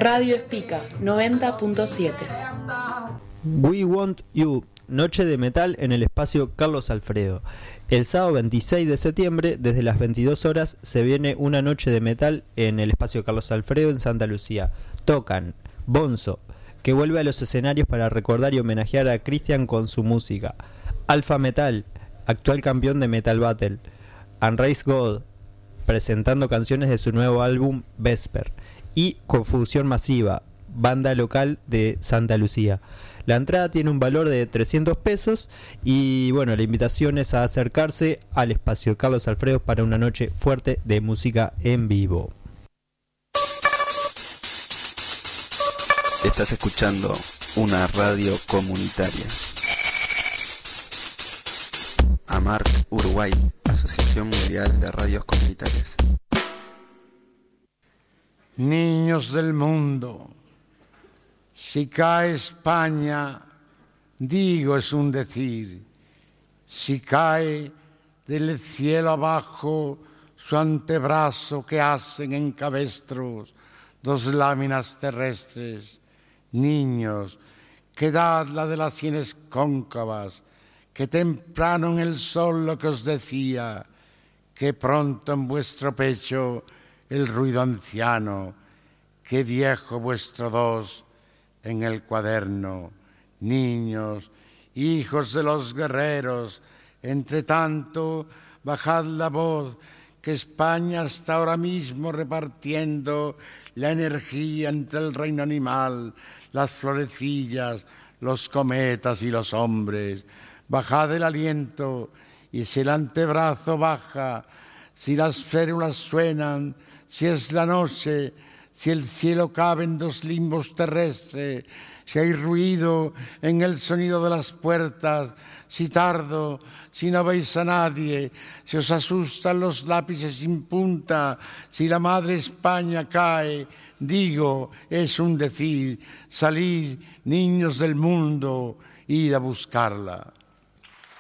Radio Espica 90.7. We Want You, noche de metal en el espacio Carlos Alfredo. El sábado 26 de septiembre, desde las 22 horas, se viene una noche de metal en el espacio Carlos Alfredo en Santa Lucía. Tocan Bonzo, que vuelve a los escenarios para recordar y homenajear a Cristian con su música. Alpha Metal, actual campeón de Metal Battle. Unraised God, presentando canciones de su nuevo álbum Vesper. Y Confusión Masiva, banda local de Santa Lucía. La entrada tiene un valor de 300 pesos y bueno, la invitación es a acercarse al espacio Carlos Alfredo para una noche fuerte de música en vivo. Estás escuchando una radio comunitaria. AMARC Uruguay, Asociación Mundial de Radios Comunitarias. Niños del mundo, si cae España, digo es un decir, si cae del cielo abajo su antebrazo que hacen en cabestros dos láminas terrestres, niños, quedad la de las sienes cóncavas, que temprano en el sol lo que os decía, que pronto en vuestro pecho el ruido anciano, que viejo vuestro dos en el cuaderno, niños, hijos de los guerreros, entre tanto bajad la voz, que España está ahora mismo repartiendo la energía entre el reino animal, las florecillas, los cometas y los hombres. Bajad el aliento, y si el antebrazo baja, si las férulas suenan, si es la noche, si el cielo cabe en dos limbos terrestres, si hay ruido en el sonido de las puertas, si tardo, si no veis a nadie, si os asustan los lápices sin punta, si la madre España cae, digo, es un decir, salid, niños del mundo, id a buscarla.